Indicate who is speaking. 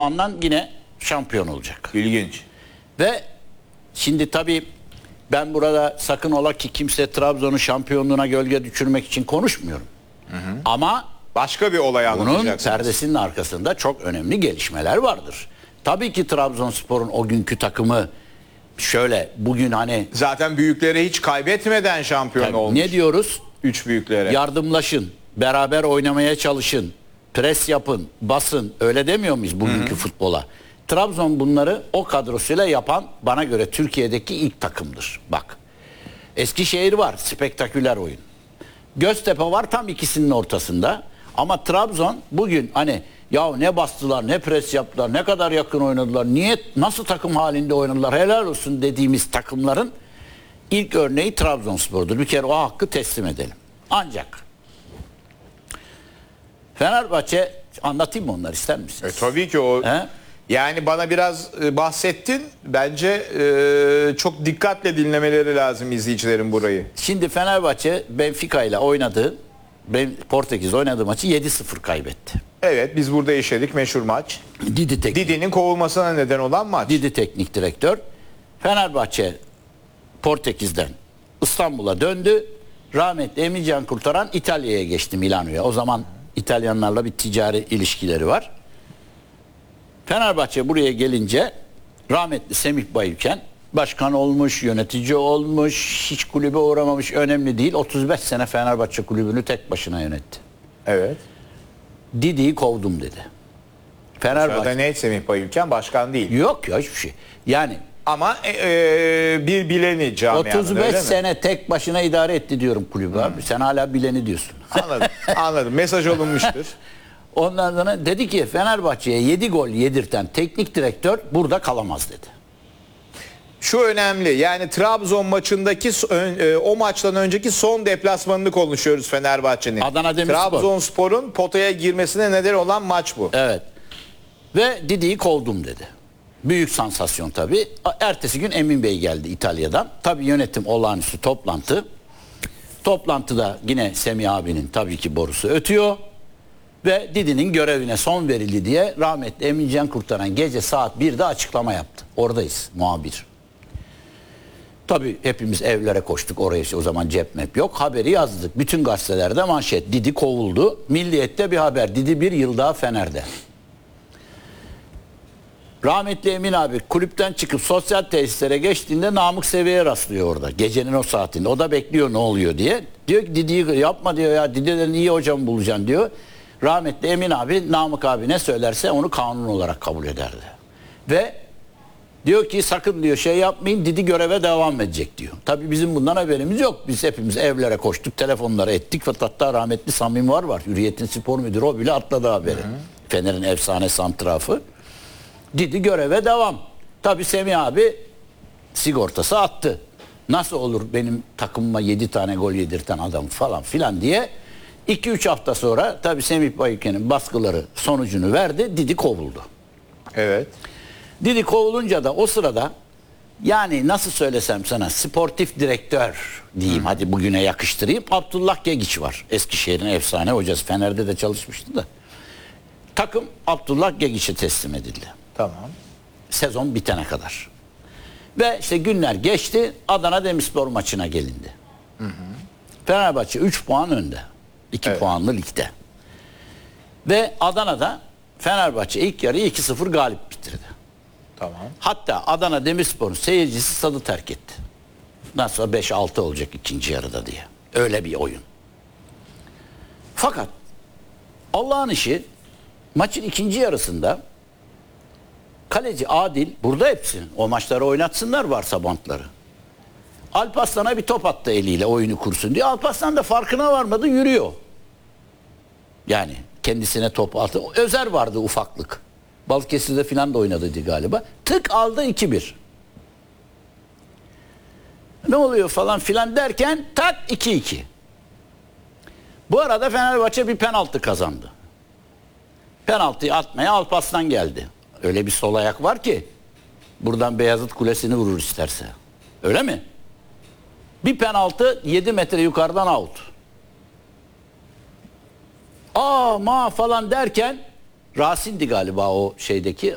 Speaker 1: puandan yine şampiyon olacak.
Speaker 2: İlginç.
Speaker 1: Ve şimdi tabii ben burada sakın ola ki kimse Trabzon'un şampiyonluğuna gölge düşürmek için konuşmuyorum. Ama
Speaker 2: Başka bir olay
Speaker 1: bunun
Speaker 2: anlatacaksınız.
Speaker 1: perdesinin arkasında çok önemli gelişmeler vardır. Tabii ki Trabzonspor'un o günkü takımı şöyle bugün hani
Speaker 2: Zaten büyüklere hiç kaybetmeden şampiyon olmuş.
Speaker 1: ne diyoruz?
Speaker 2: 3 büyüklere.
Speaker 1: Yardımlaşın, beraber oynamaya çalışın, pres yapın, basın. Öyle demiyor muyuz bugünkü futbola? Trabzon bunları o kadrosuyla yapan bana göre Türkiye'deki ilk takımdır. Bak. Eskişehir var, spektaküler oyun. Göztepe var tam ikisinin ortasında. Ama Trabzon bugün hani ya ne bastılar, ne pres yaptılar, ne kadar yakın oynadılar, niye, nasıl takım halinde oynadılar, helal olsun dediğimiz takımların ilk örneği Trabzonspor'dur. Bir kere o hakkı teslim edelim. Ancak Fenerbahçe, anlatayım mı onları, ister misiniz?
Speaker 2: Tabii ki o.
Speaker 1: He?
Speaker 2: Yani bana biraz bahsettin. Bence çok dikkatle dinlemeleri lazım izleyicilerin burayı.
Speaker 1: Şimdi Fenerbahçe Benfica ile oynadığı, Portekiz oynadığı maçı 7-0 kaybetti.
Speaker 2: Evet, biz burada işledik meşhur maç. Didi'nin kovulmasına neden olan maç.
Speaker 1: Didi teknik direktör. Fenerbahçe Portekiz'den İstanbul'a döndü. Rahmetli Emircan Kurtaran İtalya'ya geçti, Milano'ya. O zaman İtalyanlarla bir ticari ilişkileri var. Fenerbahçe buraya gelince rahmetli Semih Bayülken başkan olmuş, yönetici olmuş, hiç kulübe uğramamış, önemli değil. 35 sene Fenerbahçe kulübünü tek başına yönetti.
Speaker 2: Evet.
Speaker 1: Didi'yi kovdum dedi.
Speaker 2: Fenerbahçe.
Speaker 1: Fenerbahçe.
Speaker 2: Ne Semih Bayülken başkan değil.
Speaker 1: Yok ya hiçbir şey. Yani
Speaker 2: Ama bir bileni camianın,
Speaker 1: 35
Speaker 2: öyle mi?
Speaker 1: sene tek başına idare etti diyorum kulübü abi. Sen hala bileni diyorsun.
Speaker 2: Anladım. Anladım. Mesaj olunmuştur.
Speaker 1: Ondan sonra dedi ki Fenerbahçe'ye 7 gol yedirten teknik direktör burada kalamaz dedi.
Speaker 2: Şu önemli. Yani Trabzon maçındaki o maçtan önceki son deplasmanını konuşuyoruz Fenerbahçe'nin.
Speaker 1: Adana Demirspor.
Speaker 2: Trabzonspor'un potaya girmesine neden olan maç bu.
Speaker 1: Evet. Ve Didi'yi kovdum dedi. Büyük sansasyon tabii. Ertesi gün Emin Bey geldi İtalya'dan. Tabii yönetim olağanüstü toplantı. Toplantıda yine Semih abinin tabii ki borusu ötüyor. Ve Didi'nin görevine son verildi diye rahmetli Emircan Kurtaran gece saat 1'de açıklama yaptı. Oradayız muhabir. Tabii hepimiz evlere koştuk, oraya işte o zaman cep map yok. Haberi yazdık. Bütün gazetelerde manşet. Didi kovuldu. Milliyet'te bir haber. Didi bir yıl daha Fener'de. Rahmetli Emin abi kulüpten çıkıp sosyal tesislere geçtiğinde Namık Sevi'ye rastlıyor orada. Gecenin o saatinde. O da bekliyor ne oluyor diye. Diyor ki Didi'yi yapma diyor ya. Didi'den iyi hocam bulacaksın diyor. Rahmetli Emin abi Namık abi ne söylerse onu kanun olarak kabul ederdi. Ve diyor ki sakın diyor şey yapmayın, Didi göreve devam edecek diyor. Tabii bizim bundan haberimiz yok. Biz hepimiz evlere koştuk, telefonlara ettik. Hatta rahmetli Samim var. Hürriyet'in spor müdürü, o bile atladı haberi. Fener'in efsane santrafı. Didi göreve devam. Tabii Semih abi sigortası attı. Nasıl olur benim takımıma 7 tane gol yedirten adam falan filan diye 2-3 hafta sonra tabii Semih Bayülken'in baskıları sonucunu verdi. Didi kovuldu.
Speaker 2: Evet.
Speaker 1: Didi kovulunca da o sırada yani nasıl söylesem sana sportif direktör diyeyim, hadi bugüne yakıştırayım. Abdullah Gegiç var. Eskişehir'in efsane hocası. Fener'de de çalışmıştı da. Takım Abdullah Gegiç'e teslim edildi.
Speaker 2: Tamam.
Speaker 1: Sezon bitene kadar. Ve işte günler geçti. Adana Demirspor maçına gelindi. Fenerbahçe 3 puan önde. 2
Speaker 2: Evet.
Speaker 1: puanlı ligde. Ve Adana'da Fenerbahçe ilk yarıyı 2-0 galip bitirdi.
Speaker 2: Tamam.
Speaker 1: Hatta Adana Demirspor'un seyircisi stadı terk etti. Nasıl 5-6 olacak ikinci yarıda diye. Öyle bir oyun. Fakat Allah'ın işi maçın ikinci yarısında kaleci Adil, burada hepsi o maçları oynatsınlar varsa bantları. Alparslan'a bir top attı eliyle oyunu kursun diye. Alparslan da farkına varmadı, yürüyor. Yani kendisine top attı. Özer vardı ufaklık. Balıkesir'de filan da oynadı galiba. Tık aldı 2-1. Ne oluyor falan filan derken tak 2-2. Bu arada Fenerbahçe bir penaltı kazandı. Penaltıyı atmaya Alparslan geldi. Öyle bir sol ayak var ki buradan Beyazıt Kulesi'ni vurur isterse. Öyle mi? Bir penaltı 7 metre yukarıdan out. Ma falan derken Rasin'di galiba o şeydeki